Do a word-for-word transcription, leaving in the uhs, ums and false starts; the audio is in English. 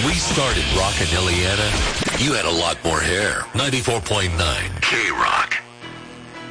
we started rockin' Illiana, you had a lot more hair. ninety-four point nine K-Rock.